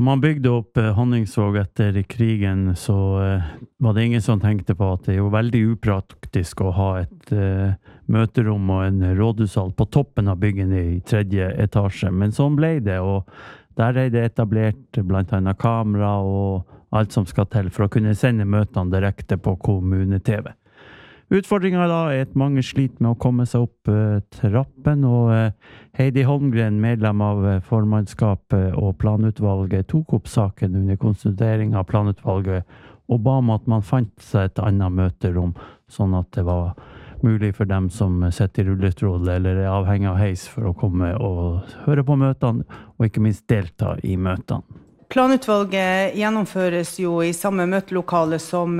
man bygde opp Honningsvåg etter krigen så var det ingen som tenkte på at det er jo veldig upraktisk å ha et møterom og en rådhushall på toppen av byggen i 3. etasje. Men sånn ble det, og der er det etablert blant annet kamera og alt som skal til for å kunne sende møtene direkte på kommune-TV. Utfordringen da er at mange sliter med å komme seg opp trappen, og Heidi Holmgren, medlem av formannskapet og planutvalget, tok opp saken under konsultering av planutvalget og ba om at man fant seg et annet møterom, sånn at det var mulig for dem som sitter i rullestol eller er avhengig av heis for å komme og høre på møtene, og ikke minst delta i møtene. Planutvalget gjennomføres jo i samme møtelokale som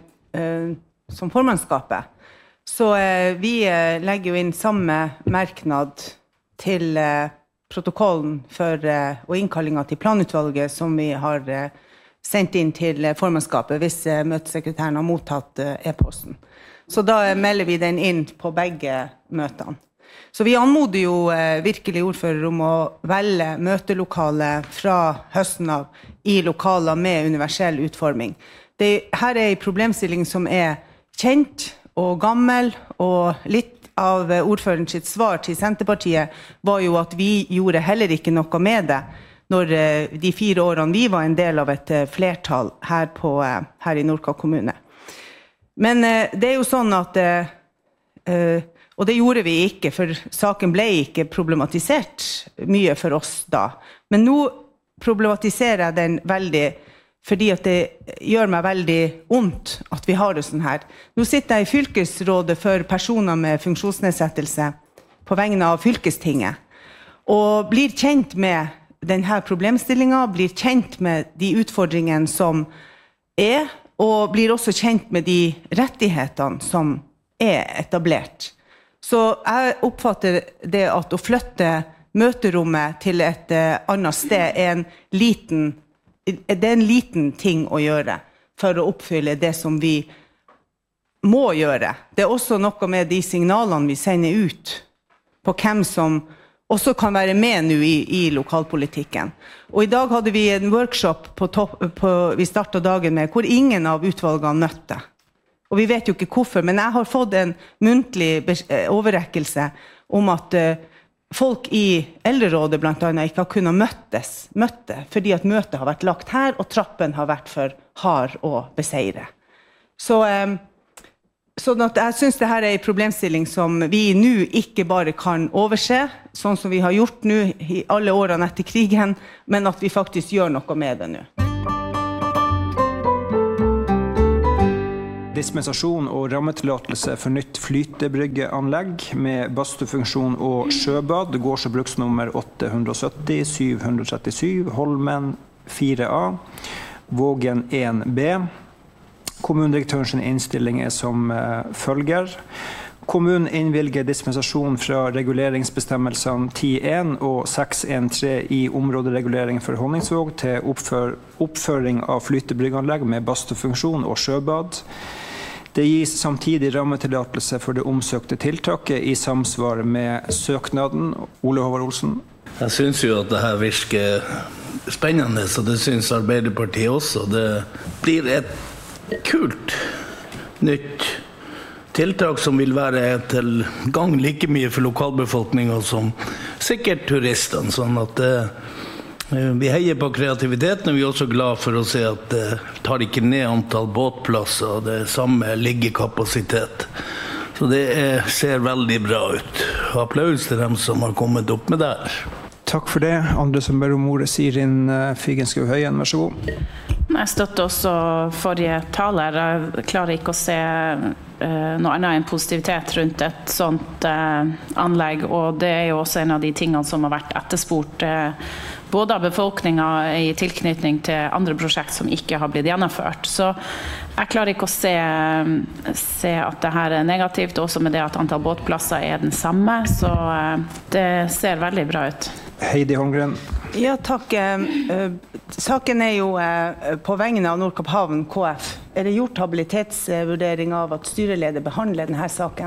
formannskapet. Så vi legger jo inn samme merknad til protokollen for og innkallingen til planutvalget som vi har sendt inn til formannskapet hvis møtesekretæren har mottatt e-posten. Så da melder vi den inn på begge møtene. Så vi anmoder jo virkelig ordfører om å velge møtelokale fra høsten av i lokaler med universell utforming. Her er en problemstilling som er kjent og gammel, og litt av ordførerens sitt svar til Senterpartiet var jo at vi gjorde heller ikke noe med det når de 4 årene vi var en del av et flertall her i Nordkapp kommune. Men det er jo sånn at, og det gjorde vi ikke, for saken ble ikke problematisert mye for oss da. Men nå problematiserer jeg den veldig, fordi at det gjør meg veldig ondt at vi har det sånn her. Nå sitter jeg i fylkesrådet for personer med funksjonsnedsettelse på vegne av fylkestinget, og blir kjent med denne problemstillingen, blir kjent med de utfordringene som er, og blir også kjent med de rettighetene som er etablert. Så jeg oppfatter det at å flytte møterommet til et annet sted er en liten ting å gjøre for å oppfylle det som vi må gjøre. Det er også noe med de signalene vi sender ut på hvem som også kan være med nå i lokalpolitikken. Og i dag hadde vi en workshop vi startet dagen med, hvor ingen av utvalgene møtte. Og vi vet jo ikke hvorfor, men jeg har fått en muntlig overrekkelse om at folk i Eldrerådet blant annet ikke har kunnet møte, fordi at møtet har vært lagt her, og trappen har vært for hard å beseire. Så at jeg synes dette er en problemstilling som vi nå ikke bare kan overse, sånn som vi har gjort nå i alle årene etter krigen, men at vi faktisk gjør noe med det nå. Dispensasjon og rammetillatelse for nytt flytebryggeanlegg med badstuefunksjon og sjøbad, gårds- og bruksnummer 870 737, Holmen 4A, Vågen 1B. Kommunedirektørens innstilling er som følger. Kommunen innvilger dispensasjon fra reguleringsbestemmelsene 10.1 og 6.1.3 i områderegulering for Honningsvåg til oppføring av flytebryggeanlegg med badstuefunksjon og sjøbad. Det gis samtidig rammetillatelse for det omsøkte tiltaket i samsvar med søknaden. Ole Håvard Olsen. Jeg synes jo at det her virker spennende, så det synes Arbeiderpartiet også. Det blir et kult nytt tiltak som vil være til gang like mye for lokalbefolkningen som sikkert turistene, sånn at vi heier på kreativiteten, og vi er også glad for å se at det tar ikke ned antall båtplasser, og det er samme liggekapasitet. Så det ser veldig bra ut. Applaus til dem som har kommet opp med det her. Takk for det. Andre som ber om ordet, Sirin Figenskau Høyen, vær så god. Jeg støtter også forrige taler. Jeg klarer ikke å se noe annet enn positivitet rundt et sånt anlegg, og det er jo også en av de tingene som har vært etterspurt både av befolkningen i tilknytning til andre prosjekt som ikke har blitt gjennomført. Så jeg klarer ikke å se at det her er negativt, også med det at antall båtplasser er den samme, så det ser veldig bra ut. Heidi Holmgren. Ja, takk. Saken er jo på vegne av Nordkapp Havn KF. Er det gjort habilitetsvurdering av at styreleder behandler denne saken?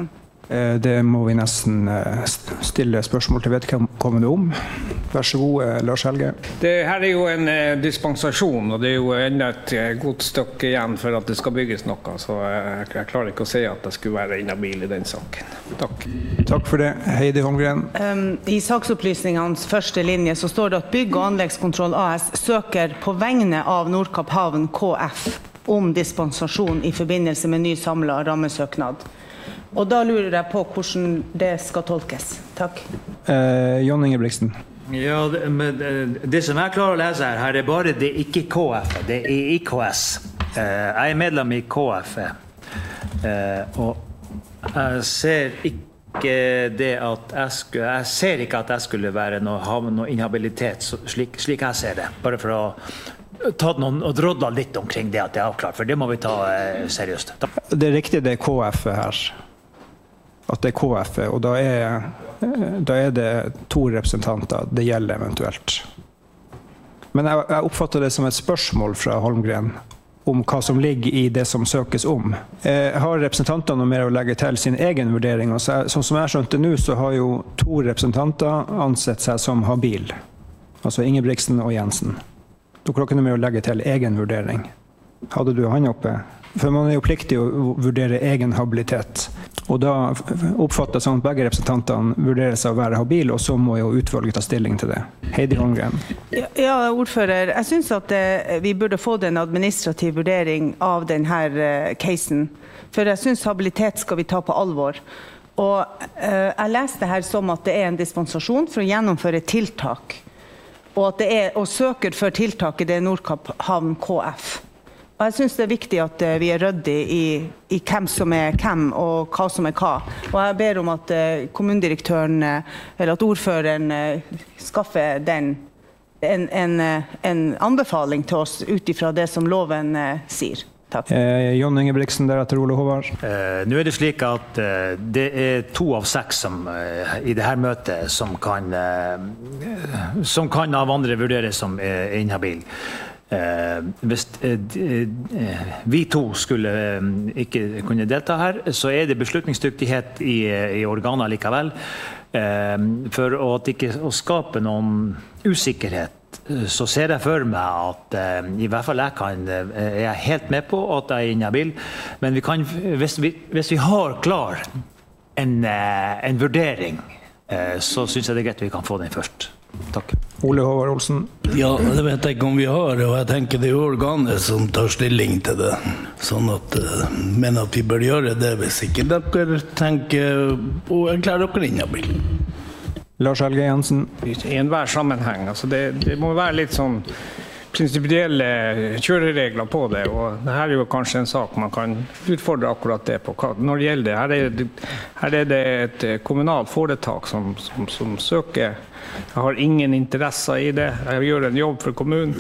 Det må vi nesten stille spørsmål til vedkommende om. Vær så god, Lars Helge. Det her jo en dispensasjon, og det jo enda et godt stykke igjen for at det skal bygges noe, så jeg klarer ikke å si at det skulle være inhabil i den saken. Takk. Takk for det. Heidi Holmgren. I saksopplysningens første linje så står det at Bygg- og anleggskontroll AS søker på vegne av Nordkapp Havn KF om dispensasjon i forbindelse med ny samlet rammesøknad. Og da lurer jeg på hvordan det skal tolkes. Takk. Jon Ingebrigtsen. Ja, men det som jeg klarer å lese her bare det ikke KF, det IKS. Jeg medlem i KF, og jeg ser ikke det at jeg ser ikke at jeg skulle ha noe inhabilitet, slik jeg ser det. Bare for å ta noen og drodla litt omkring det at det avklart, for det må vi ta seriøst. Det riktig, det KF her. At det KF, og da er det 2 representanter det gjelder eventuelt. Men jeg oppfatter det som et spørsmål fra Holmgren om hva som ligger i det som søkes om. Har representantene noe mer å legge til sin egen vurdering? Sånn som jeg skjønte nå, så har jo 2 representanter ansett seg som habil. Altså Ingebrigtsen og Jensen. Dere har ikke noe mer å legge til egen vurdering. Hadde du han oppe? For man jo pliktig å vurdere egen habilitet. Og da oppfatter jeg sånn at begge representantene vurderer seg å være habil, og så må jo utvalget ta stilling til det. Heidi Holmgren. Ja, ordfører. Jeg synes at vi burde få en administrativ vurdering av denne casen. For jeg synes habilitet skal vi ta på alvor. Og jeg leste her som at det en dispensasjon for å gjennomføre tiltak. Og at det og søker for tiltaket det Nordkapp Havn KF. Og jeg synes det viktig at vi ryddige i hvem som hvem og hva som hva. Og jeg ber om at kommunedirektøren, eller at ordføreren skaffer en anbefaling til oss utifra det som loven sier. Takk. Jon Ingebrigtsen, deretter Ole Håvard. Nå det slik at det 2 av 6 som, i dette møtet som kan av andre vurderes som inhabil. Hvis vi 2 skulle ikke kunne delta her, så det beslutningsdyktighet i organer likevel. For at ikke å skape noen usikkerhet, så ser jeg for meg at i hvert fall jeg helt med på at jeg inhabil, men vi kan, hvis vi har klar en vurdering, så synes jeg det greit vi kan få den først. Takk. Ole Håvard Olsen. Ja, det vet jeg ikke om vi har, og jeg tenker det organet som tar stilling til det. Sånn at, men at vi bør gjøre det hvis ikke dere tenker å erklære dere inhabil. Lars Helge Jensen. I enhver sammenheng. Altså det må være litt sånn prinsipielle kjøreregler på det, og det her jo kanskje en sak man kan utfordre akkurat det på. Når det gjelder det, her det et kommunalt foretak som søker. Jeg har ingen interesser i det. Jeg gjør en jobb for kommunen,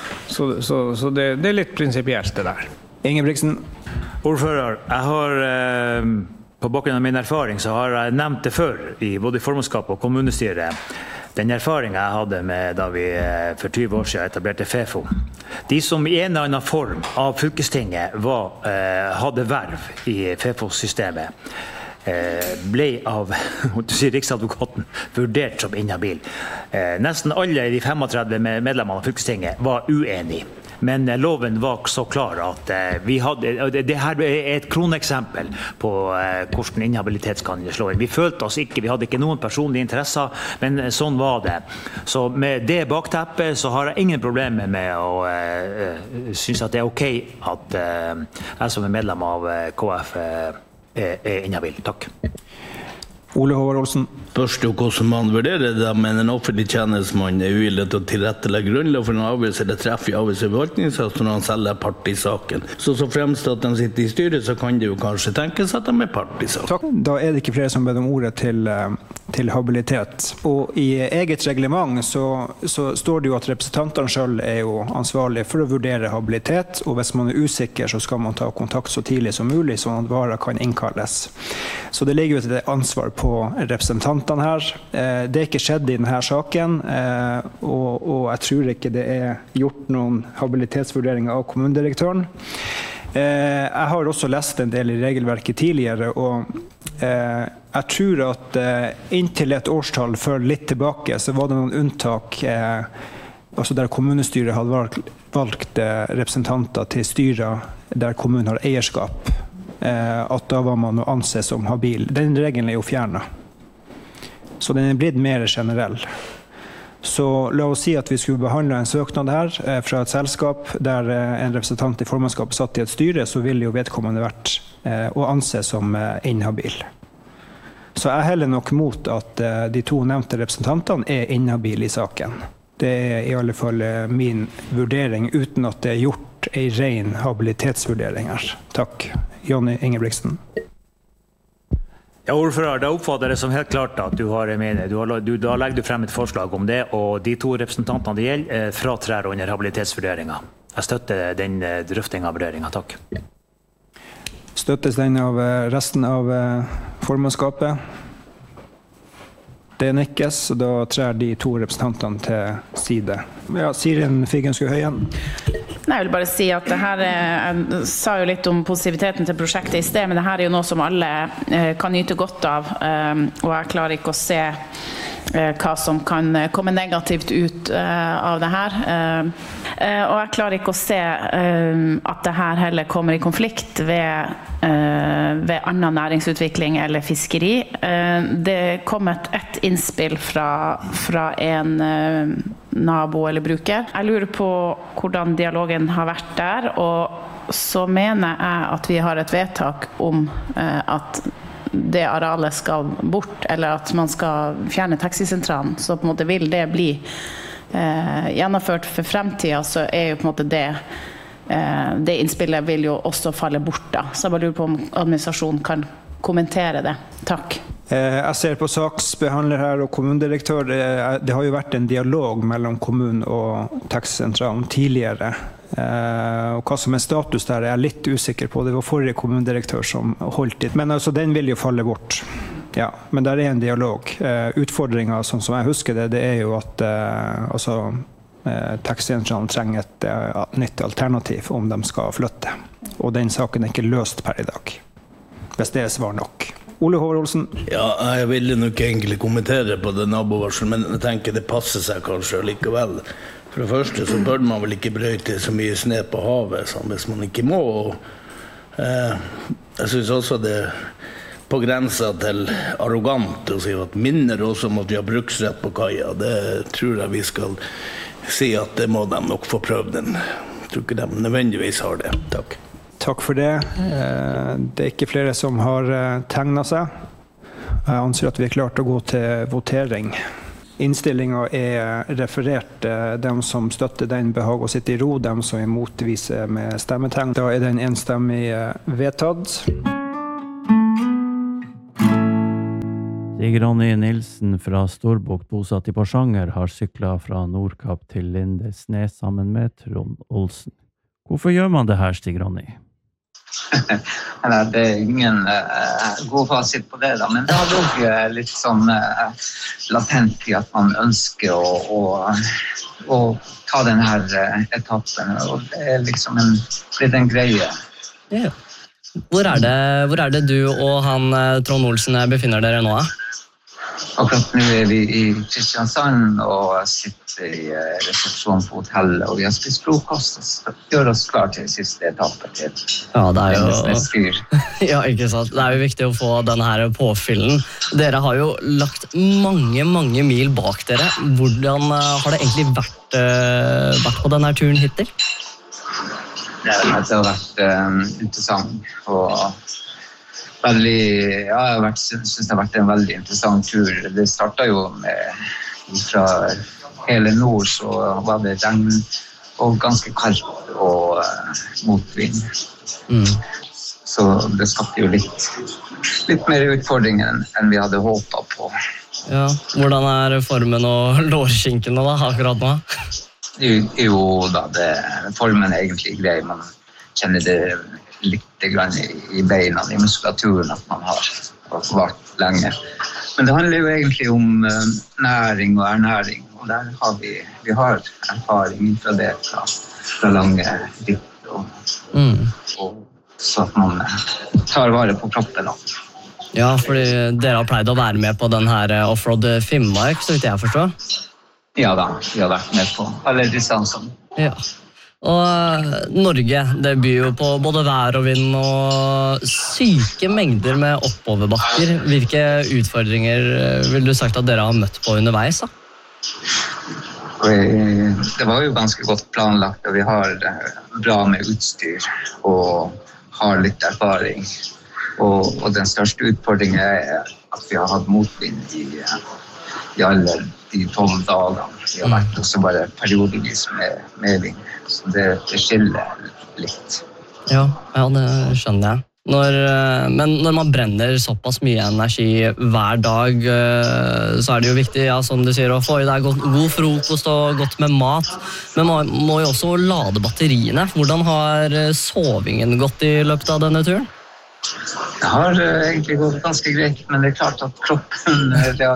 så det litt prinsipielt det der. Ingebrigtsen. Ordfører, jeg har på bakgrunn av min erfaring så har jeg nevnt det før i både formannskap og kommunestyret. Den erfaringen jeg hadde med da vi for 20 år siden etablerte FEFO. De som i en eller annen form av fylkestinget hadde verv i FEFO-systemet, ble av Riksadvokaten vurdert som inhabil. Nesten alle de 35 medlemmene av fylkestinget var uenige. Men loven var så klar at det her et kroneksempel på hvordan inhabilitet kan slå inn. Vi følte oss ikke, vi hadde ikke noen personlige interesser, men sånn var det. Så med det bakteppet så har jeg ingen problemer med å synes at det ok at jeg som medlem av KF inhabil. Takk. Ole Håvard Olsen. Spørs jo hvordan man vurderer det, men en offentlig tjenestemann uvillig til å tilrettelegge grunnlag for en avgjørelse eller treff i avgjørelse i forvaltningssaken når han selv part i saken. Så fremst at de sitter i styret, så kan det jo kanskje tenkes at de part i saken. Takk. Da det ikke flere som ber om ordet til habilitet. Og i eget reglement så står det jo at representantene selv jo ansvarlig for å vurdere habilitet, og hvis man usikker så skal man ta kontakt så tidlig som mulig, sånn at varer kan innkalles. Så det ligger jo et ansvar på representantene her. Det ikke skjedd i denne saken, og jeg tror ikke det gjort noen habilitetsvurderinger av kommunedirektøren. Jeg har også lest en del i regelverket tidligere, og jeg tror at inntil et årstall før litt tilbake, så var det noen unntak, altså der kommunestyret hadde valgt representanter til styrer der kommunen har eierskap, at da var man å anse som habil. Den regelen jo fjernet. Så den blitt mer generell. Så la oss si at vi skulle behandle en søknad her fra et selskap der en representant i formannskapet satt i et styre, så ville jo vedkommende vært å anse som inhabil. Så jeg heller nok mot at de to nevnte representantene inhabile i saken. Det i alle fall min vurdering, uten at det gjort en ren habilitetsvurdering her. Takk. Jonny Ingebrigtsen. Ja, ordfører, da oppfatter det som helt klart at du har mening. Da legger du frem et forslag om det, og de to representantene det gjelder fratrer under habilitetsvurderingen. Jeg støtter den drøftingen av vurderingen. Takk. Støttes den av resten av formannskapet? Det nikkes, og da trer de to representantene til side. Ja, Siren Figenskog Høyen. Nei, jeg vil bare si at det her, jeg sa jo litt om positiviteten til prosjektet i sted, men det her jo noe som alle kan nyte godt av, og jeg klarer ikke å se hva som kan komme negativt ut av det her. Og jeg klarer ikke å se at det her heller kommer i konflikt ved annen næringsutvikling eller fiskeri. Det kom et innspill fra en nabo eller bruker. Jeg lurer på hvordan dialogen har vært der, og så mener jeg at vi har et vedtak om at det arealet skal bort, eller at man skal fjerne taxisentralen, så på en måte vil det bli gjennomført for fremtiden, så jo på en måte det innspillet vil jo også falle bort da. Så jeg bare lurer på om administrasjonen kan kommentere det. Takk. Jeg ser på saksbehandler her og kommunedirektør. Det har jo vært en dialog mellom kommunen og taxisentralen tidligere. Og hva som status der jeg litt usikker på. Det var forrige kommunedirektør som holdt dit. Men altså, den vil jo falle bort. Ja, men der en dialog. Utfordringen, sånn som jeg husker det jo at taxisentralen trenger et nytt alternativ om de skal flytte. Og den saken ikke løst per i dag. Hvis det svar nok. Ole Håvard Olsen. Ja, jeg ville nok egentlig kommentere på det nabovarsel, men jeg tenker det passer seg kanskje likevel. For det første så bør man vel ikke brøyte så mye sne på havet, sånn, hvis man ikke må. Jeg synes også det på grensen til arrogant å si at minner også om at vi har bruksrett på kaja. Det tror jeg vi skal si at det må de nok få prøvd den. Jeg tror ikke de nødvendigvis har det. Takk. Takk for det. Det ikke flere som har tegnet seg. Jeg anser at vi klart å gå til votering. Innstillingen referert. De som støtter den behag å sitte i ro, de som motviser med stemmetegn. Da den enstemmig vedtatt. Stig Ronny Nilsen fra Storbukt, bosatt i Porsanger, har syklet fra Nordkapp til Lindesnes sammen med Trond Olsen. Hvorfor gjør man det her, Stig Ronny? Det ingen god fasit på det da, men det har også litt sånn latent i at man ønsker å ta denne etappen, og det liksom blitt en greie. Ja. Hvor det du og han Trond Olsen befinner dere nå? Akkurat nå vi i Kristiansand og sitter i resepsjonen på hotellet, og vi har spist frokost og gjør oss klar til siste etappe til Lindesnes. Ja, ikke sant. Det jo viktig å få denne her påfyllen. Dere har jo lagt mange mil bak dere. Hvordan har det egentlig vært på denne turen hittil? Det har vært interessant og jeg synes det har vært en veldig interessant tur. Det startet jo fra hele nord, så var det regn og ganske kaldt og motvind. Så det skapte jo litt mer utfordringer enn vi hadde håpet på. Ja, hvordan formen og lårskinkene da, akkurat nå? Jo da, formen egentlig grei. Man kjenner det litt grann i beina, i muskulaturen at man har vært lenge. Men det handler jo egentlig om næring og ernæring, og der har vi har erfaring fra det, fra lange ritt, og så at man tar vare på kroppen. Ja, fordi dere har pleid å være med på den her Offroad Finnmark, så vidt jeg forstår. Ja da, vi har vært med på alle distansene. Ja. Og Norge, det byr jo på både vær og vind og syke mengder med oppoverbakker. Hvilke utfordringer vil du sagt at dere har møtt på underveis da? Det var jo ganske godt planlagt, og vi har bra med utstyr og har litt erfaring. Og den største utfordringen at vi har hatt motvind i alle de 12 dagene. Vi har vært også bare periodevis med vind, så det skiller litt. Ja, det skjønner jeg. Men når man brenner såpass mye energi hver dag, så er det jo viktig, ja, som du sier, å få i deg god frokost og godt med mat. Men man må jo også lade batteriene. Hvordan har sovingen gått i løpet av denne turen? Det har egentlig gått ganske greit, men det klart at kroppen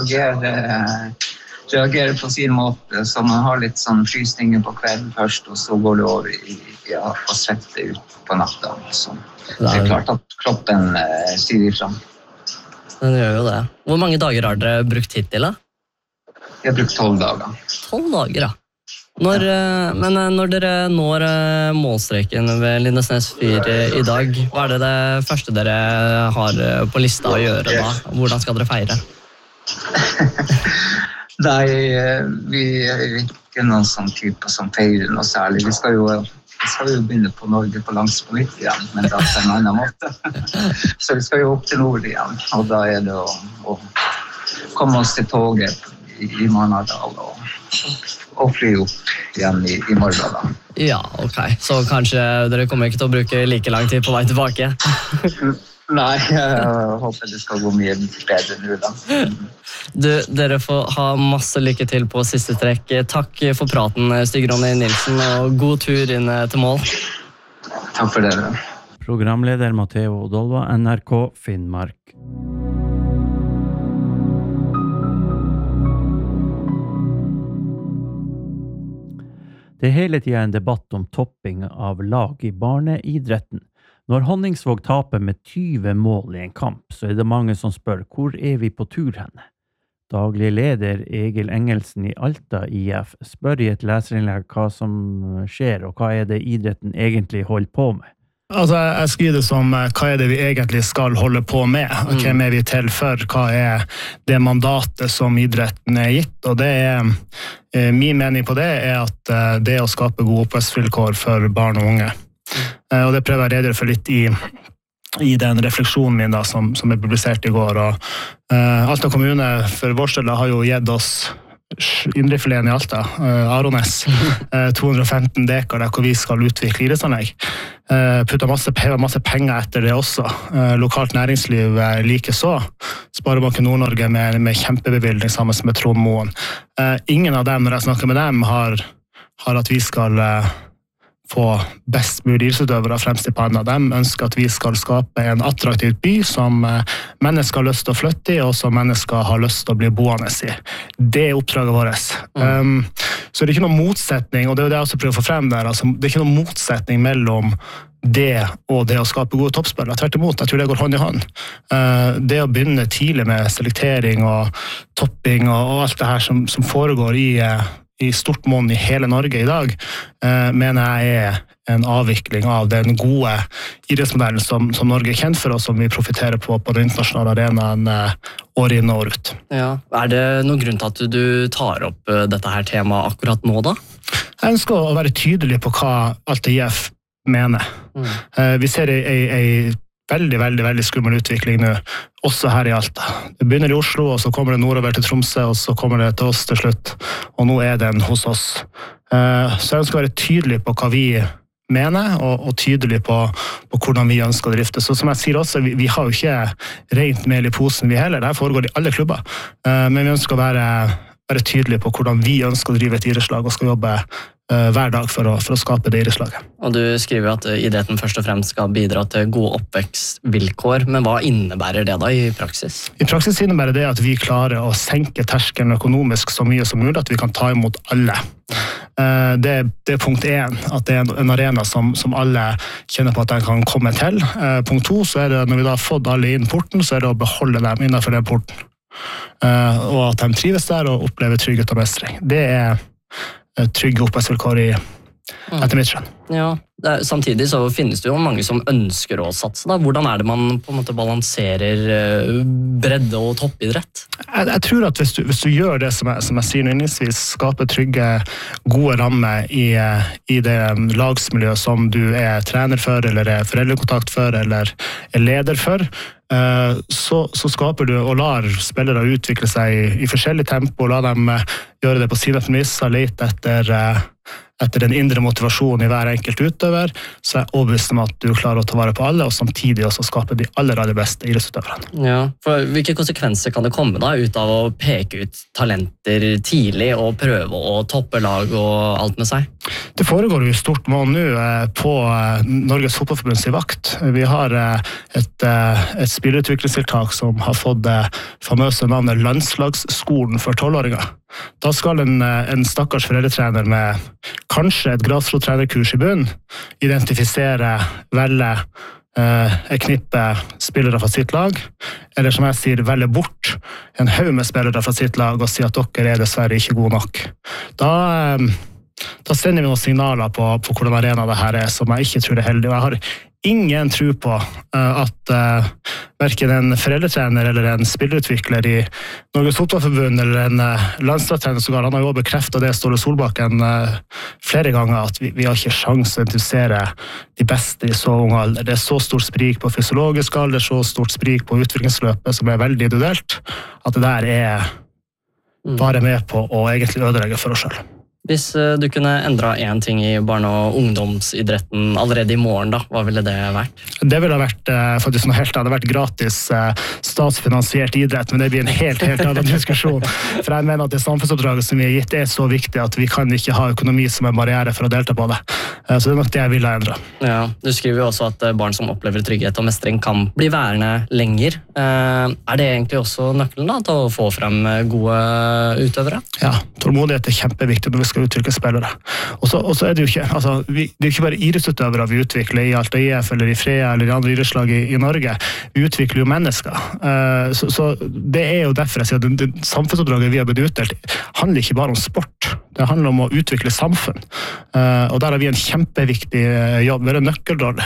reagerer på sin måte, så man har litt sånn frysninger på kvelden først, og så går det over i å svette ut på natta. Så det klart at kroppen styrer ifra. Den gjør jo det. Hvor mange dager har dere brukt hittil da? Vi har brukt 12 dager. 12 dager, ja. Men når dere når målstreken ved Lindesnes 4 i dag, hva er det første dere har på lista å gjøre da? Hvordan skal dere feire? Nei, vi er ikke noen sånn type som feirer noe særlig. Vi skal jo begynne på Norge på langs på nytt igjen, men da på en annen måte. Så vi skal jo opp til nord igjen, og da er det å komme oss til toget i Marnardal og fly opp igjen i morgen da. Ja, ok. Så kanskje dere kommer ikke til å bruke like lang tid på vei tilbake? Nei, jeg håper det skal gå mye bedre nå da. Dere får ha masse lykke til på siste trekk. Takk for praten, Stig-Ronny Nilsen, og god tur inn til mål. Takk for det. Programleder Matteo Dolva, NRK Finnmark. Det er hele tiden en debatt om topping av lag i barneidretten. Når Honningsvåg taper med 20 mål i en kamp, så er det mange som spør, hvor er vi på tur henne? Daglig leder Egil Engelsen i Alta IF spør i et leserinnlegg hva som skjer, og hva er det idretten egentlig holder på med? Altså, jeg skriver det som hva er det vi egentlig skal holde på med, hvem er vi til for, hva er det mandatet som idretten er gitt, og det er, min mening på det er at det er å skape gode oppvekstvilkår for barn og unge. Og det prøver jeg å redegjøre for litt i den refleksjonen min da, som er publisert i går. Og, Alta kommune for vår del har jo gitt oss Indrefileten i Alta, Arones, 215 dekar der hvor vi skal utvikle idrettsanlegg. Putta masse penger etter det også. Lokalt næringsliv like så. Sparebanken Nord-Norge med kjempebevilgning sammen med Trond Moen. Ingen av dem, når jeg snakker med dem, har at vi skal få best mulig idrettsutøvere fremst i panna. De ønsker at vi skal skape en attraktiv by som mennesker har lyst til å flytte i, og som mennesker har lyst til å bli boende i. Det er oppdraget vårt. Så det er ikke noen motsetning, og det er jo det jeg også prøver å få frem der, altså, det er ikke noen motsetning mellom det og det å skape gode toppspillere. Tvert imot, jeg tror det går hånd i hånd. Det å begynne tidlig med selektering og topping og alt det her som foregår i stort monn i hele Norge i dag, mener jeg er en avvikling av den gode idrettsmodellen som Norge er kjent for, og som vi profiterer på den internasjonale arenaen år inn og år ut. Ja. Er det noen grunn til at du tar opp dette her temaet akkurat nå da? Jeg ønsker å være tydelig på hva Alta IF mener. Vi ser en veldig skummel utvikling nå, også her i Alta. Det begynner i Oslo, og så kommer det nordover til Tromsø, og så kommer det til oss til slutt, og nå er den hos oss. Så jeg ønsker å være tydelig på hva vi mener, og tydelig på hvordan vi ønsker å drifte. Så som jeg sier også, vi har jo ikke rent mel i posen vi heller, det her foregår i alle klubber, men vi ønsker å være tydelige på hvordan vi ønsker å drive et idrettslag, og skal jobbe hver dag for å skape det idrettslaget. Og du skriver at idretten først og fremst skal bidra til gode oppvekstvilkår, men hva innebærer det da i praksis? I praksis innebærer det at vi klarer å senke terskelen økonomisk så mye som mulig, at vi kan ta imot alle. Det er punkt 1, at det er en arena som alle kjenner på at de kan komme til. Punkt 2, så er det når vi da har fått alle inn porten, så er det å beholde dem innenfor den porten. Og at de trives der og opplever trygghet og mestring. Det er trygge oppvekstvilkår etter mitt skjønn. Ja, samtidig så finnes det jo mange som ønsker å satse. Da. Hvordan er det man på en måte balanserer bredde- og toppidrett? Jeg tror at hvis du gjør det som jeg sier innledningsvis, skaper trygge, gode rammer i det lagsmiljøet som du er trener for, eller er foreldrekontakt for, eller er leder for, så skaper du og lar spillere utvikle seg i forskjellig tempo, og la dem gjøre det på sine premisser, lete etter den indre motivasjonen i hver enkelt utøver, så er jeg overbevist om at du klarer å ta vare på alle, og samtidig også skape de aller beste idrettsutøverne. Ja, for hvilke konsekvenser kan det komme da, ut av å peke ut talenter tidlig, og prøve å toppe lag og alt med seg? Det foregår jo i stort mål nå på Norges Fotballforbunds vakt. Vi har et spillerutviklingstiltak som har fått det famøse navnet Landslagsskolen for 12-åringer. Da skal en stakkars foreldretrener med kanskje et grasrottrenerkurs i bunn identifisere, velge et knippe spillere fra sitt lag, eller som jeg sier, velge bort en haug med spillere fra sitt lag og si at dere er dessverre ikke gode nok. Da sender vi noen signaler på hvordan arena det her er, som jeg ikke tror er heldig. Og jeg har ingen tro på at hverken en foreldretrener eller en spillerutvikler i Norges Fotballforbund eller en landslagstrener sågar, han har jo bekreftet det, Ståle Solbakken, flere ganger, at vi har ikke sjans å interessere de beste i så ung alder. Det er så stort sprik på fysiologisk alder, så stort sprik på utviklingsløpet som er veldig individuelt, at det der er bare med på å egentlig ødelegge for oss selv. Hvis du kunne endra en ting i barne- og ungdomsidretten allerede i morgen, da, hva ville det vært? Det ville vært faktisk noe helt annet. Det hadde vært gratis statsfinansiert idrett, men det blir en helt annen diskusjon. For jeg mener at det samfunnsoppdraget som vi har gitt er så viktig at vi kan ikke ha økonomi som en barriere for å delta på det. Så det er nok det jeg ville endre. Ja, du skriver jo også at barn som opplever trygghet og mestring kan bli værende lenger. Er det egentlig også nøkkelen da, til å få frem gode utøvere? Ja, tålmodighet er kjempeviktig når vi skal utvikle spillere. Og så er det jo ikke, altså, det er jo ikke bare idrettsutøvere vi utvikler i Alta IF eller i Freia eller i andre idrettslag i Norge. Vi utvikler jo mennesker. Så det er jo derfor jeg sier at det samfunnsoppdraget vi har blitt utdelt handler ikke bare om sport. Det handler om å utvikle samfunn. Og der har vi en kjempeviktig jobb. Vi er en nøkkelrolle.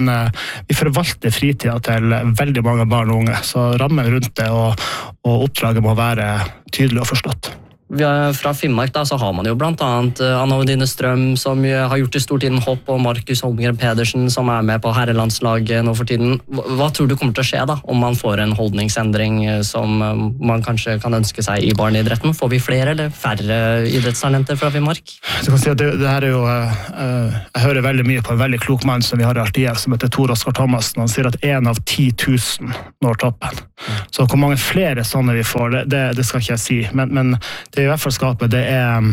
Vi forvalter fritida til veldig mange barn og unge. Så rammen rundt det og oppdraget må være tydelig og forstått. Fra Finnmark da, så har man jo blant annet Anna Odine Strøm, som har gjort det stort innen hopp, og Markus Holmgren Pedersen, som er med på herrelandslaget nå for tiden. Hva tror du kommer til å skje da, om man får en holdningsendring som man kanskje kan ønske seg i barneidretten? Får vi flere eller færre idrettstalenter fra Finnmark? Du kan si at det her er jo, jeg hører veldig mye på en veldig klok mann som vi har i Alta IF, som heter Tor Oskar Thomassen. Han sier at 1 av 10 000 når toppen. Så hvor mange flere sånne vi får, det skal ikke jeg si, men det i hvert fall skaper, det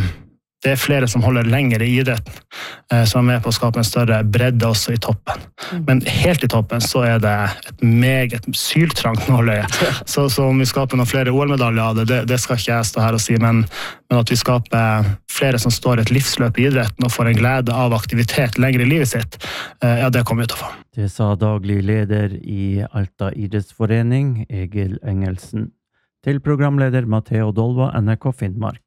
er flere som holder lenger i idretten, som er med på å skape en større bredde også i toppen. Men helt i toppen så er det et meget syltrangt nåløye. Så om vi skaper noen flere OL-medaljer av det skal ikke jeg stå her og si, men at vi skaper flere som står i et livsløp i idretten og får en glede av aktivitet lenger i livet sitt, ja, det kommer vi til å få. Det sa daglig leder i Alta idrettsforening, Egil Engelsen. Til programleder Matteo Dolva, NRK Finnmark.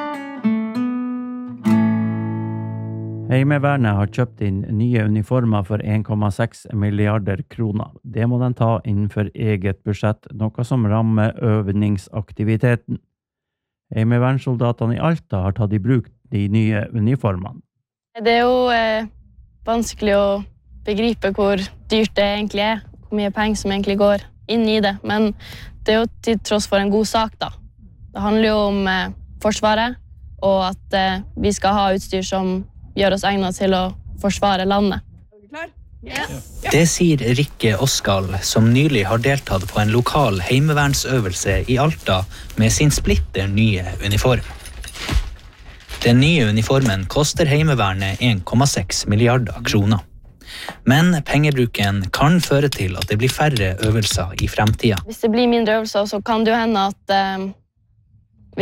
Heimevernet har kjøpt inn nye uniformer for 1,6 milliarder kroner. Det må den ta innenfor eget budsjett, noe som rammer øvningsaktiviteten. Heimevernssoldatene i Alta har tatt i bruk de nye uniformene. Det er jo vanskelig å begripe hvor dyrt det egentlig er, hvor mye penger som egentlig går inn i det, men det er jo til tross for en god sak da. Det handler jo om forsvaret, og at vi skal ha utstyr som gjør oss egnet til å forsvare landet. Er du klar? Yes. Det sier Rikke Oskal, som nylig har deltatt på en lokal heimevernsøvelse i Alta med sin splitter nye uniform. Den nye uniformen koster heimevernet 1,6 milliarder kroner. Men pengebruken kan føre til at det blir færre øvelser i fremtiden. Hvis det blir mindre øvelser, så kan det jo hende at hvis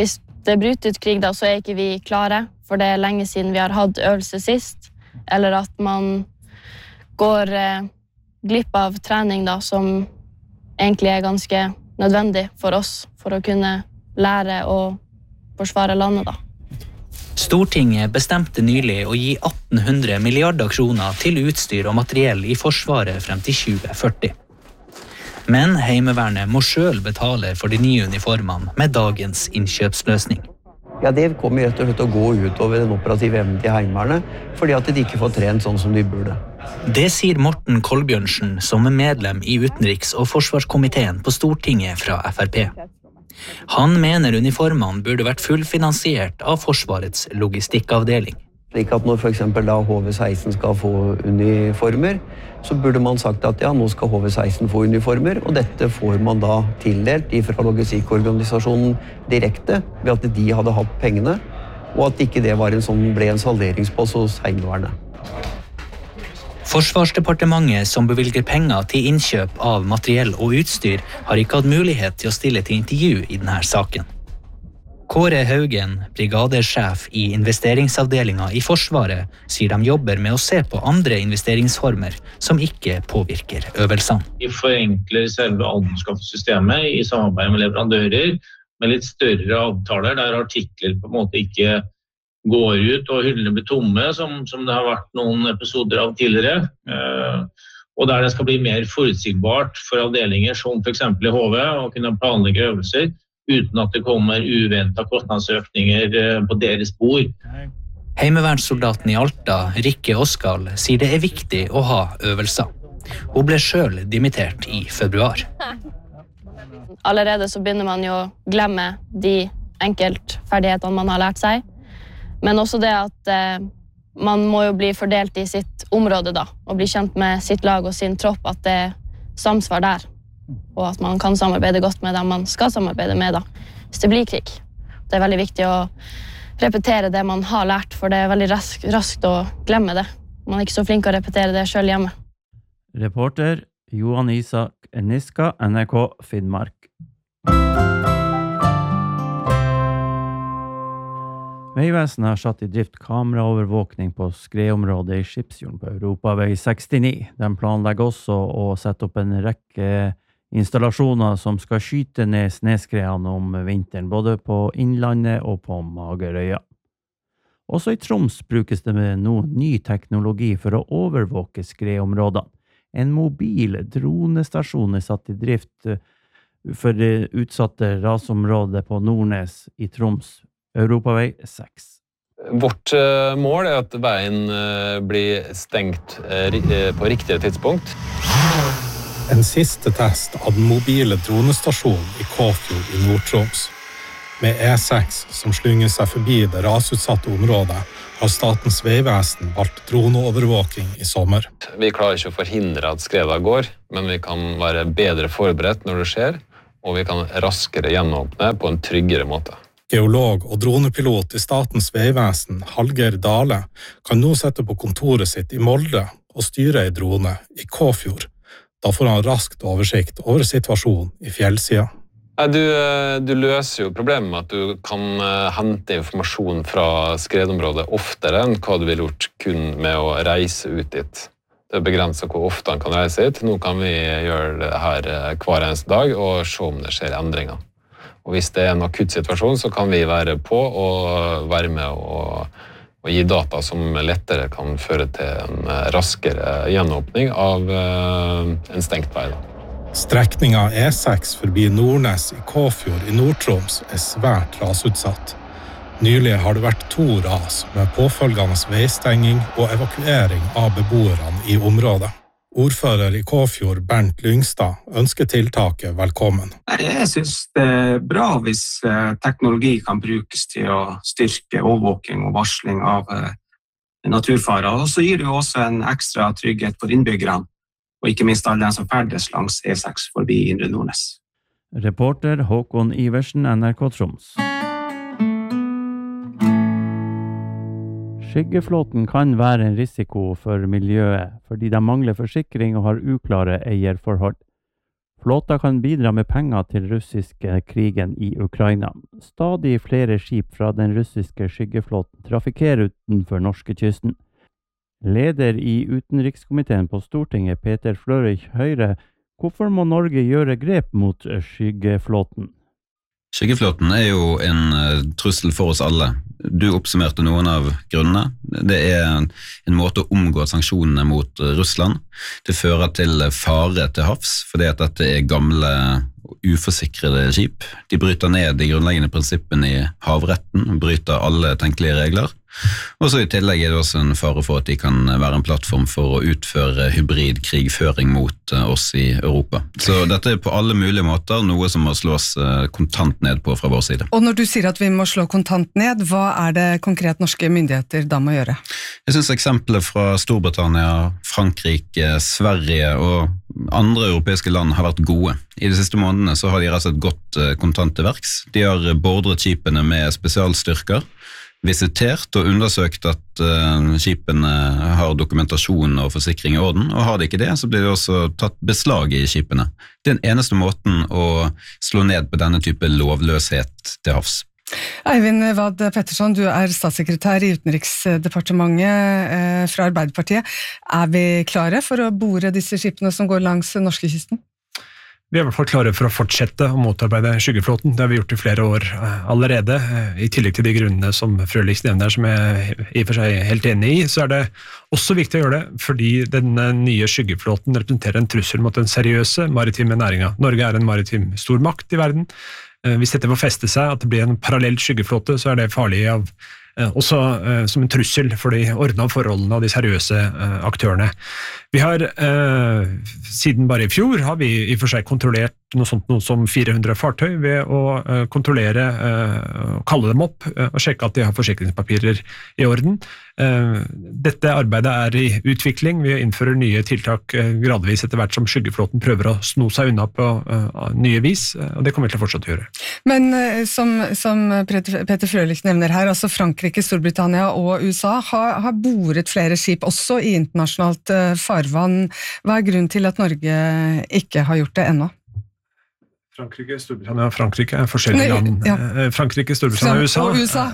det bryter ut krig da, så ikke vi klare, for det lenge siden vi har hatt øvelse sist, eller at man går glipp av trening da, som egentlig ganske nødvendig for oss, for å kunne lære å forsvare landet da. Stortinget bestemte nylig å gi 1800 milliarder kroner til utstyr og materiell i Forsvaret frem til 2040. Men Heimevernet må selv betale for de nye uniformene med dagens innkjøpsløsning. Ja, det kommer rett og slett å gå ut over den operative evnen til Heimevernet, fordi at de ikke får trent sånn som de burde. Det sier Morten Kolbjørnsen, som medlem i utenriks- og forsvarskomiteen på Stortinget fra FRP. Han mener uniformene burde vært fullfinansiert av Forsvarets logistikkavdeling. Slik at når for eksempel da HV-16 skal få uniformer, så burde man sagt at ja, nå skal HV-16 få uniformer, og dette får man da tildelt fra logistikkorganisasjonen direkte, ved at de hadde hatt pengene, og at ikke det var ble en salderingspost hos Heimevernet. Forsvarsdepartementet, som bevilger penger til innkjøp av materiell og utstyr, har ikke hatt mulighet til å stille til intervju i denne saken. Kåre Haugen, brigadesjef i investeringsavdelingen i Forsvaret, sier de jobber med å se på andre investeringsformer som ikke påvirker øvelsene. Vi forenkler selve anskaffelsessystemet i samarbeid med leverandører, med litt større avtaler der artikler på en måte ikke går ut og hyllene blir tomme, som det har vært noen episoder av tidligere. Og der det skal bli mer forutsigbart for avdelinger som for eksempel i HV, å kunne planlegge øvelser, uten at det kommer uventet kostnadsøkninger på deres bord. Heimevernssoldaten i Alta, Rikke Oskal, sier det viktig å ha øvelser. Hun ble selv dimittert i februar. Allerede så begynner man jo å glemme de enkeltferdighetene man har lært seg, men også det at man må jo bli fordelt i sitt område da, og bli kjent med sitt lag og sin tropp, at det samsvar der, og at man kan samarbeide godt med dem man skal samarbeide med da, hvis det blir krig. Det er veldig viktig å repetere det man har lært, for det er veldig raskt å glemme det. Man er ikke så flink å repetere det selv hjemme. Reporter Johan Isak Niska, NRK Finnmark. Veivesenet har satt i drift kameraovervåkning på skredområdet i Skipsfjorden på Europavei 69. De planlegger også å sette opp en rekke installasjoner som skal skyte ned sneskredene om vinteren, både på Innlandet og på Magerøya. Også i Troms brukes det med noe ny teknologi for å overvåke skredområdene. En mobil dronestasjon er satt i drift for det utsatte rasområdet på Nordnes i Troms, Europavei 6. Vårt mål er at veien blir stengt på riktige tidspunkt. En siste test av den mobile dronestasjonen i Kåfjord i Nord-Troms. Med E6 som slynger seg forbi det rasutsatte området, har Statens vegvesen valgt droneovervåking i sommer. Vi klarer ikke å forhindre at skredet går, men vi kan være bedre forberedt når det skjer, og vi kan raskere gjenåpne på en tryggere måte. Geolog og dronepilot i Statens vegvesen, Hallgeir Dale, kan nå sette på kontoret sitt i Molde og styre en drone i Kåfjord. Da får han raskt oversikt over situasjonen i fjellsida. Du løser jo problemet med at du kan hente informasjon fra skredområdet oftere enn hva du ville gjort kun med å reise ut dit. Det begrenser hvor ofte han kan reise hit. Nå kan vi gjøre det her hver eneste dag og se om det skjer endringer. Og hvis det er en akutt situasjon, så kan vi være på og være med og gi data som lettere kan føre til en raskere gjenåpning av en stengt vei. Strekningen E6 forbi Nordnes i Kåfjord i Nord-Troms er svært rasutsatt. Nylig har det vært 2 ras med påfølgende veistenging og evakuering av beboerne i området. Ordfører i Kåfjord, Bernt Lyngstad, ønsker tiltaket velkommen. Jeg synes det er bra hvis teknologi kan brukes til å styrke overvåking og varsling av naturfarer. Og så gir det jo også en ekstra trygghet for innbyggerne, og ikke minst alle den som ferdes langs E6 forbi Indre Nordnes. Reporter Håkon Iversen, NRK Troms. Skyggeflåten kan være en risiko for miljøet, fordi de mangler forsikring og har uklare eierforhold. Flåta kan bidra med penger til russiske krigen i Ukraina. Stadig flere skip fra den russiske skyggeflåten trafikkerer utenfor norskekysten. Leder i utenrikskomiteen på Stortinget, Peter Frølich, Høyre, hvorfor må Norge gjøre grep mot skyggeflåten? Skyggeflåten jo en trussel for oss alle. Du oppsummerte noen av grunnene. Det en måte å omgå sanksjonene mot Russland. Det fører til fare til havs, fordi at dette gamle uforsikrede skip. De bryter ned de grunnleggende prinsippene i havretten, bryter alle tenkelige regler. Og så i tillegg det også en fare for at de kan være en plattform for å utføre hybrid krigføring mot oss i Europa. Så dette på alle mulige måter noe som må slås kontant ned på fra vår side. Og når du sier at vi må slå kontant ned, hva det konkret norske myndigheter da må gjøre? Jeg synes eksempler fra Storbritannia, Frankrike, Sverige og andre europeiske land har vært gode. I de siste månedene så har de rett og slett gått kontant til verks. De har beordret skipene med spesialstyrker, visitert og undersøkt at skipene har dokumentasjon og forsikring i orden, og har de ikke det, så blir det også tatt beslag i skipene. Det den eneste måten å slå ned på denne type lovløshet til havs. Eivind Vad Pettersson, du statssekretær i Utenriksdepartementet fra Arbeiderpartiet. Vi klare for å bore disse skipene som går langs norskekysten? Vi i hvert fall klare for å fortsette å motarbeide skyggeflåten. Det har vi gjort i flere år allerede. I tillegg til de grunnene som Frølich nevner, som jeg i og for seg er helt enig i, så det også viktig å gjøre det, fordi denne nye skyggeflåten representerer en trussel mot den seriøse maritime næringen. Norge en maritim stormakt i verden. Hvis dette får feste seg, at det blir en parallell skyggeflåte, så det farlig også som en trussel for de ordnede forholdene og de seriøse aktørene. Vi har, siden bare i fjor, har vi i og for seg kontrollert noe som 400 fartøy ved å kontrollere, kalle dem opp og sjekke at de har forsikringspapirer i orden. Dette arbeidet i utvikling. Vi innfører nye tiltak gradvis etter hvert som skyggeflåten prøver å sno seg unna på nye vis, og det kommer vi til å fortsette å gjøre. Men som Peter Frølich nevner her, altså Frankrike, Storbritannia og USA har boret flere skip også i internasjonalt farvann. Hva grunnen til at Norge ikke har gjort det ennå? Frankrike, Storbritannia og Frankrike forskjellige land. Ja. Frankrike, Storbritannia og USA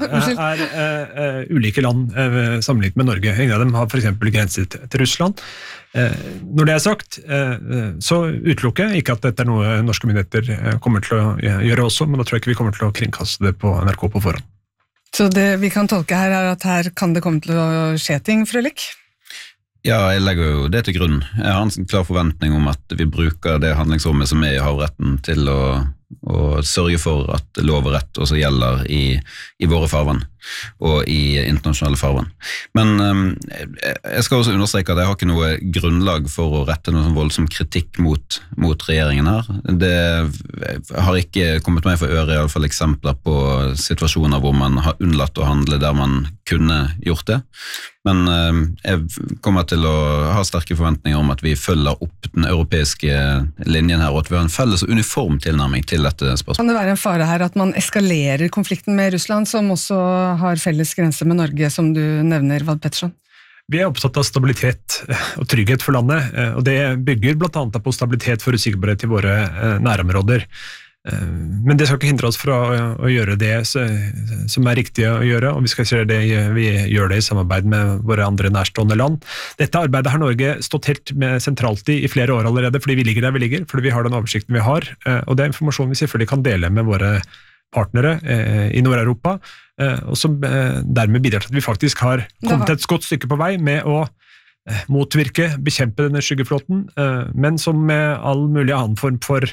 ulike land sammenlignet med Norge. Ingen av dem har for eksempel grenset til Russland. Når det sagt, så utelukker jeg ikke at dette noe norske myndigheter kommer til å gjøre også, men da tror jeg ikke vi kommer til å kringkaste det på NRK på forhånd. Så det vi kan tolke her at her kan det komme til å skje ting, Frølich? Ja, jeg legger jo det til grunn. Jeg har en klar forventning om at vi bruker det handlingsrommet som i havretten til å sørge for at lov og rett også gjelder i våre farvann og i internasjonale farvann. Men jeg skal også understreke at jeg har ikke noe grunnlag for å rette noe voldsom kritikk mot regjeringen her. Det har ikke kommet meg for øre i alle fall eksempler på situasjoner hvor man har unnlatt å handle der man kunne gjort det. Men jeg kommer til å ha sterke forventninger om at vi følger opp den europeiske linjen her, og at vi har en felles og uniform tilnærming til dette spørsmålet. Kan det være en fare her at man eskalerer konflikten med Russland, som også har felles grense med Norge, som du nevner, Vad Pettersson? Vi opptatt av stabilitet og trygghet for landet, og det bygger blant annet på stabilitet for usikkerhet i våre nærområder. Men det skal ikke hindre oss fra å gjøre det som riktig å gjøre, og vi gjør det i samarbeid med våre andre nærstående land. Dette arbeidet har Norge stått helt sentralt i flere år allerede, fordi vi ligger der vi ligger, fordi vi har den oversikten vi har, og det informasjon vi selvfølgelig kan dele med våre partnere i Nord-Europa, og som dermed bidrar til at vi faktisk har kommet et godt stykke på vei med å motvirke, bekjempe denne skyggeflåten, men som med all mulig annen form for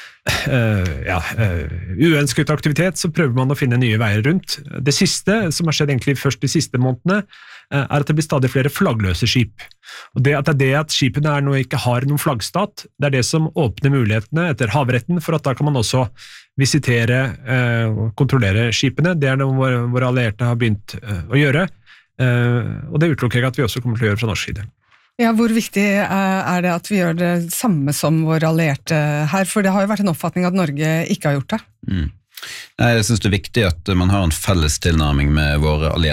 uønsket aktivitet, så prøver man å finne nye veier rundt. Det siste, som har skjedd egentlig først de siste månedene, at det blir stadig flere flaggløse skip. Og det at skipene nå ikke har noen flaggstat, det det som åpner mulighetene etter havretten, for at da kan man også visitere og kontrollere skipene. Det noe våre allierte har begynt å gjøre, og det utelukker jeg at vi også kommer til å gjøre fra norsk side. Ja, hvor viktig det at vi gjør det samme som våre allierte her? For det har jo vært en oppfatning at Norge ikke har gjort det. Nei, jeg synes det viktig at man har en felles tilnærming med våre allierte.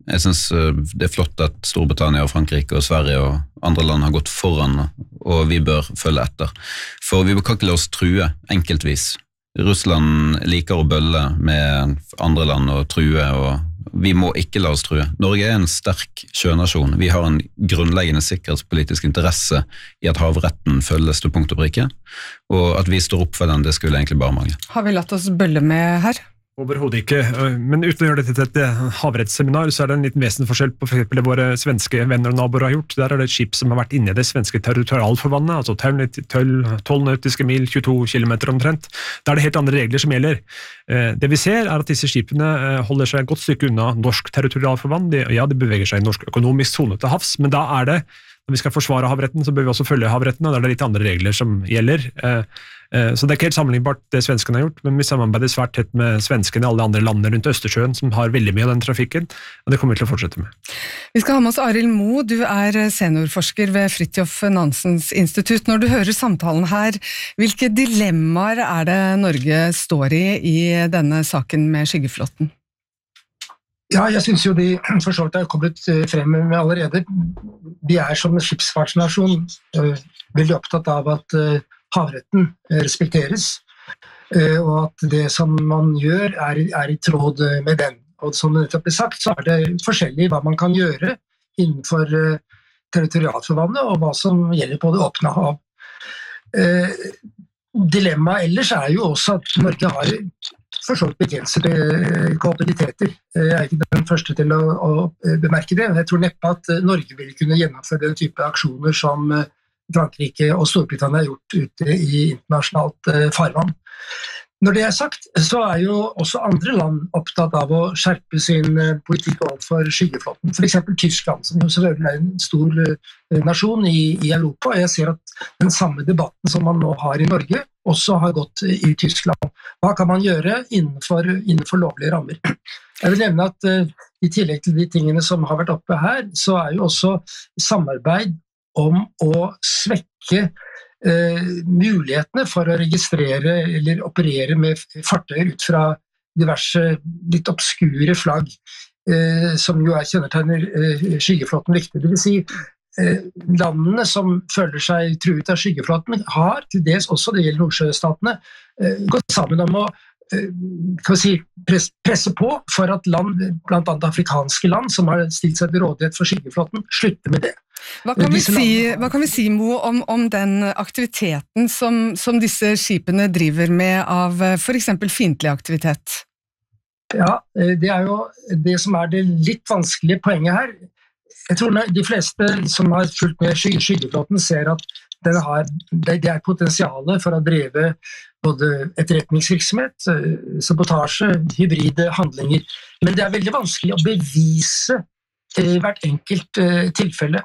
Jeg synes det flott at Storbritannia og Frankrike og Sverige og andre land har gått foran, og vi bør følge etter. For vi kan ikke la oss true enkeltvis. Russland liker å bølle med andre land og true, og vi må ikke la oss true. Norge en sterk sjønasjon. Vi har en grunnleggende sikkerhetspolitisk interesse i at havretten følges til punkt og prikke, og at vi står opp for den, det skulle egentlig bare mangle. Har vi latt oss bølle med her? Overhodet ikke, men uten å gjøre det til et havrettsseminar, så det en liten vesensforskjell på for eksempel det våre svenske venner og naboer har gjort. Der det et skip som har vært inne i det svenske territorialfarvannet, altså 12 nautiske mil, 22 kilometer omtrent. Der det helt andre regler som gjelder. Det vi ser at disse skipene holder seg et godt stykke unna norsk territorialfarvann. De beveger seg i norsk økonomisk zone til havs, men da det, når vi skal forsvare havretten, så bør vi også følge havretten, og der det litt andre regler som gjelder. Så det ikke helt sammenlignbart det svenskene har gjort, men vi samarbeider svært tett med svenskene og alle andre landene rundt Østersjøen som har veldig mye av den trafikken, og det kommer vi til å fortsette med. Vi skal ha med oss Arild Moe, du seniorforsker ved Fridtjof Nansens institutt. Når du hører samtalen her, hvilke dilemmaer det Norge står i denne saken med skyggeflåten? Ja, jeg synes jo de for så vidt har kommet frem med allerede. Vi som skipsfartsnasjon veldig opptatt av at havretten respekteres, og at det som man gjør i tråd med den. Og som det nettopp ble sagt, så det forskjellig hva man kan gjøre innenfor territorialfarvannet, og hva som gjelder på det åpne hav. Dilemmaet ellers jo også at Norge har for så vidt begrensede kapabiliteter. Jeg ikke den første til å bemerke det. Jeg tror neppe at Norge vil kunne gjennomføre den type aksjoner som Frankrike og Storbritannia har gjort ute i internasjonalt farvann. Når det sagt, så jo også andre land opptatt av å skjerpe sin politikk overfor skyggeflåten. For eksempel Tyskland, som jo selvfølgelig en stor nasjon i Europa. Jeg ser at den samme debatten som man nå har i Norge, også har gått i Tyskland. Hva kan man gjøre innenfor lovlige rammer? Jeg vil nevne at i tillegg til de tingene som har vært oppe her, så jo også samarbeid om å svekke mulighetene for å registrere eller operere med fartøyer ut fra diverse litt obskure flagg, som jo kjennetegner skyggeflåten viktig. Det vil si, landene som føler seg truet av skyggeflåten har til dels også, det gjelder Nordsjøstatene, gått sammen om å presse på for at land, blant annet afrikanske land som har stilt seg til rådighet for skyggeflåten, slutter med det. Hva kan vi si, Mo, om den aktiviteten som disse skipene driver med av for eksempel fiendtlig aktivitet? Ja, det jo det som det litt vanskelige poenget her. Jeg tror de fleste som har fulgt med skyggeflåten ser at det potensialet for å drive både etterretningsvirksomhet, sabotasje, hybride handlinger. Men det veldig vanskelig å bevise hvert enkelt tilfelle.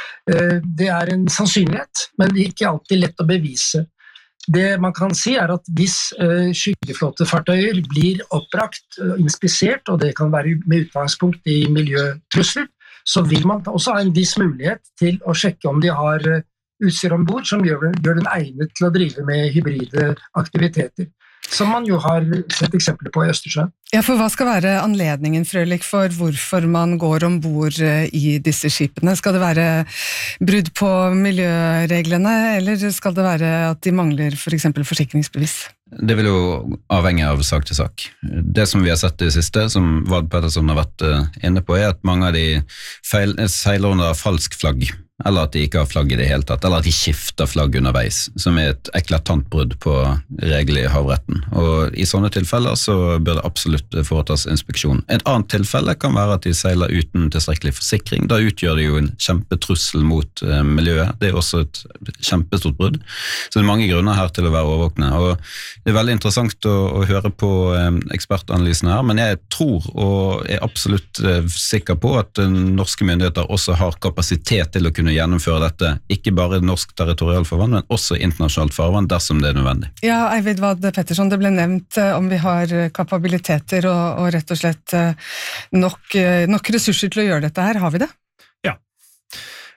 Det en sannsynlighet, men det ikke alltid lett å bevise. Det man kan si at hvis skyggeflåtefartøyer blir oppbrakt, inspisert, og det kan være med utgangspunkt i miljøtrusler, så vil man også ha en viss mulighet til å sjekke om de har utstyr ombord som gjør den egnet til å drive med hybride aktiviteter, som man jo har sett eksempler på i Østersjøen. Ja, for hva skal være anledningen, Frølich, for hvorfor man går ombord i disse skipene? Skal det være brudd på miljøreglene, eller skal det være at de mangler for eksempel forsikringsbevis? Det vil jo avhenge av sak til sak. Det som vi har sett i det siste, som Vad Pettersson har vært inne på, at mange av de seiler under falsk flagg, eller at de ikke har flagg i det hele tatt, eller at de skifter flagg underveis, som et eklatant brudd på regler i havretten. Og i sånne tilfeller så bør det absolutt foretas inspeksjon. Et annet tilfelle kan være at de seiler uten tilstrekkelig forsikring. Da utgjør de jo en kjempetrussel mot miljøet. Det også et kjempestort brudd. Så det mange grunner her til å være overvåkne. Og det veldig interessant å høre på ekspertanalysene her, men jeg tror og absolutt sikker på at norske myndigheter også har kapasitet til å kunne gjennomføre dette, ikke bare i norsk territorialfarvann, men også internasjonalt farvann dersom det nødvendig. Ja, Eivind Vad Pettersson, det ble nevnt om vi har kapabiliteter og rett og slett nok ressurser til å gjøre dette her. Har vi det? Ja.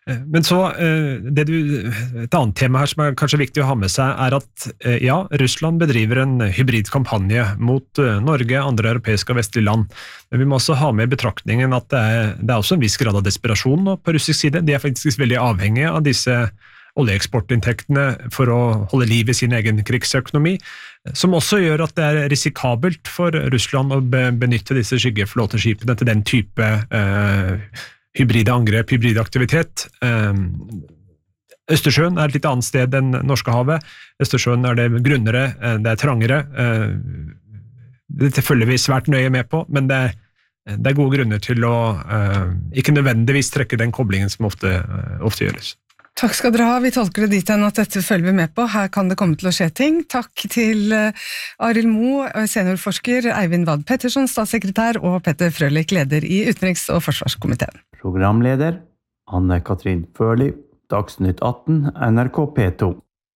Men så, et annet tema her som kanskje viktig å ha med seg, at ja, Russland bedriver en hybridkampanje mot Norge, andre europeiske og vestlige land. Men vi må også ha med i betraktningen at det også en viss grad av desperasjon nå på russisk side. De faktisk veldig avhengige av disse oljeeksportinntektene for å holde liv i sin egen krigsøkonomi, som også gjør at det risikabelt for Russland å benytte disse skyggeflåteskipene til den type hybride angrep, hybride aktivitet. Østersjøen et litt annet sted enn Norskehavet. Østersjøen det grunnere, det trangere. Det følger vi svært nøye med på, men det gode grunner til å ikke nødvendigvis trekke den koblingen som ofte gjøres. Takk skal dere ha. Vi tolker det dit hen at dette følger vi med på. Her kan det komme til å skje ting. Takk til Arild Moe, seniorforsker, Eivind Wadd Pettersen, statssekretær, og Petter Frølich, leder i Utenriks- og Forsvarskomiteen. Programleder Anne-Katrin Førli, Dagsnytt 18, NRK P2.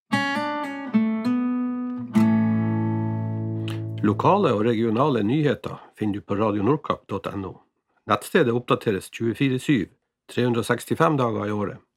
Lokale og regionale nyheter finner du på radionordkapp.no. Nettstedet oppdateres 24/7, 365 dager i året.